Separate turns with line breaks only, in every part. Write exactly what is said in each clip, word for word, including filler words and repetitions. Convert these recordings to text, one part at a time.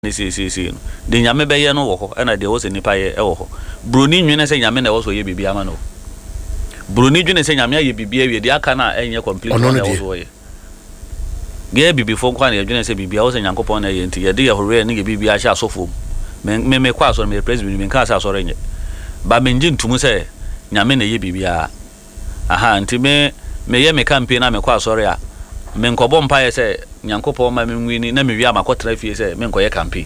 si si si de nyame be ye no wo ho na de wo se nipa ye e wo ho broni nwene se nyame na wo so ye bibia ma no broni nwene se nyame ye bibia wie de aka na enye complete na wo so ye ge bibi fo kwa na nwene se bibia wo se nyankopon na ye nti ye de ye hore ne ye bibia sha asofo me me kwa so me president me kan sa so renye ba me nji ntumu se nyame na ye bibia aha nti me me ye me campaign na me kwa so re a me nkobo mpa ye se nyankopon ma me nwini na me wi amakotra fie se me nkoye campaign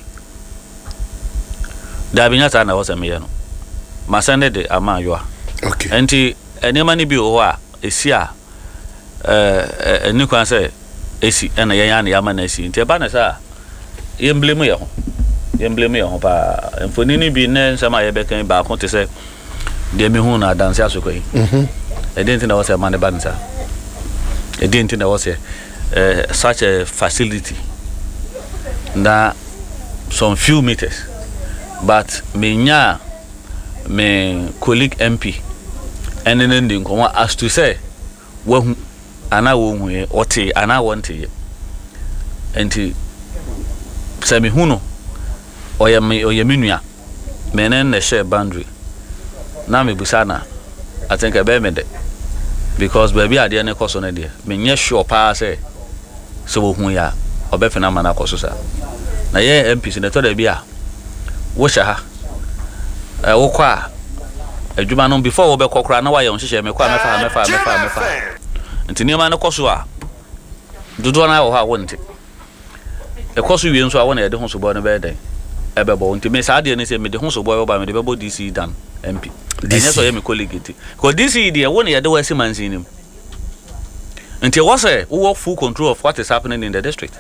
da binya ta na wo se me ye no ma sende de ama yo
okay
enti enema ni bi o a esi a eh eni kwa se esi na ye ya na ya ma na esi enti ba na sa ye blame ye ho ye blame ye ho pa enfoni ni bi ne nsama ye be kan ba ko te se de me hu na dance asoko yi mhm e de enti na wo se ma ne ba nsa e de enti na wo se Uh, such a facility that some few meters, but me nya me colleague M P and then the come as to say wo ana wo hu e oti ana want e enti se me hu no oya me oya menua me nen na share boundary na me busana I think I be me de because baby ade ne koso na de me nye sure pa say so wo hu ya obefena mana koso sa na ye M P si na to da bia wo hye ha eh wo kwa adwuma no before wo be kokora na wa ye nhye me kwa mefa mefa mefa mefa ntini ma ne koso a dodo na wo ha wo nti e koso wie nso a wo na ye de ho so bo no be den e be bo nti me sa de ne se me de ho so bo wo ba me de be bo D C dan M P enye so ye me colleague ti ko D C de wo na ye de wa si mansin nim until was a who have full control of what is happening in the district.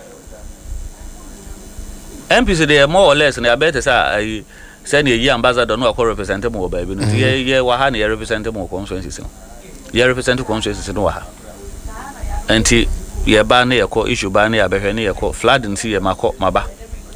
M Ps they are more or less and I better say send a year ambassador no represent them or baby. Yeah, yeah, Wahani represent them or constituencies. Yeah, represent constituencies in Waha. Until ye ban a co issue ban a behany a co flood and see a mako maba.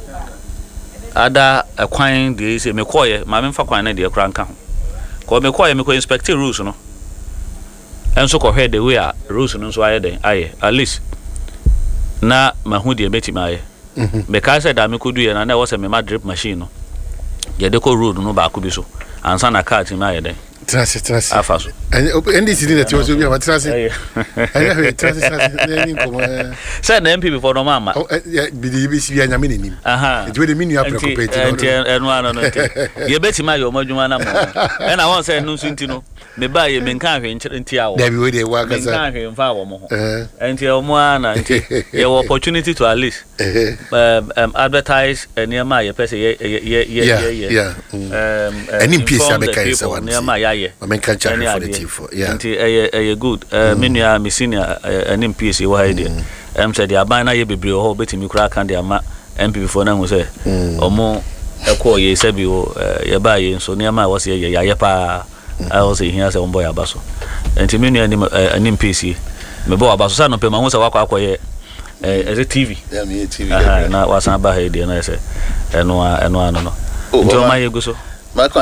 Ada acquiring the say me coy, my men for quine dear crank. Call me coy, me co inspect rules, no. And so ko head the way a rules no so aye den aye at least na mahu de beti mai because said am ko du na na was a me ma drip machine no ye de ko road no ba ko bi so ansa na car ti mai den
trase trase
afa so
and this is that you so bi trase aye trase trase ni ko
said na M P before no mama
bi di bi si anya me nim
aha
it we the menu preoccupate no
eno ano no ye beti mai yo madwuma na mo e na won say no so ntino me ba ye me nkan hwe ntia wo
David we dey work as
a nkan hwe mfa wo mo ho enti o mo ana enti ye opportunity to at least um, um advertise eniema ye pese ye ye ye ye
yeah um any piece abeka is one
eniema ya ye
I mean can check for the T for yeah
enti eh eh good menua me senior any piece wo ha ide em said ya ban na ye bebre ho betimi kura kan de ama M P before na hu say omo ekọ ye sebi o ye ba ye so eniema wo se ye ya ye pa I was here say boy abaso enti me nua anim anim P C me bo abaso sa no pe ma hu se wakọ akọye eh as T V
yeah me T V
na wasan ba ha ide na say eno eno ano no nti o ma ye guso